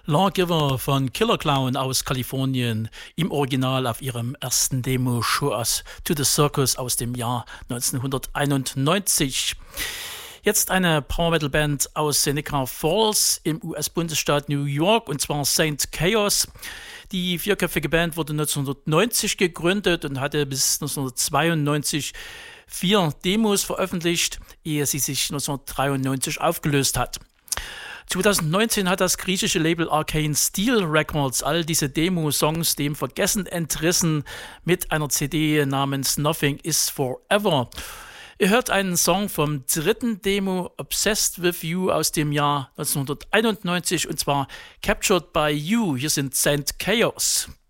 Lawgiver von Killer Clown aus Kalifornien, im Original auf ihrem ersten Demo Show Us to the Circus aus dem Jahr 1991. Jetzt eine Power-Metal-Band aus Seneca Falls im US-Bundesstaat New York, und zwar Saint Chaos. Die vierköpfige Band wurde 1990 gegründet und hatte bis 1992 4 Demos veröffentlicht, ehe sie sich 1993 aufgelöst hat. 2019 hat das griechische Label Arcane Steel Records all diese Demo-Songs dem Vergessen entrissen mit einer CD namens Nothing is Forever. Ihr hört einen Song vom dritten Demo Obsessed with You aus dem Jahr 1991, und zwar Captured by You. Hier sind Saint Chaos.